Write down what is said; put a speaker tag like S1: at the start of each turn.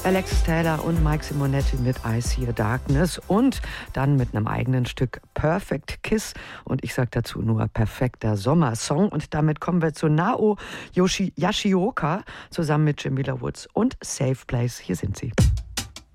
S1: Alexis Taylor und Mike Simonetti mit I See a Darkness und dann mit einem eigenen Stück Perfect Kiss und ich sag dazu nur perfekter Sommersong und damit kommen wir zu Nao Yoshioka zusammen mit Jamila Woods und Safe Place. Hier sind sie.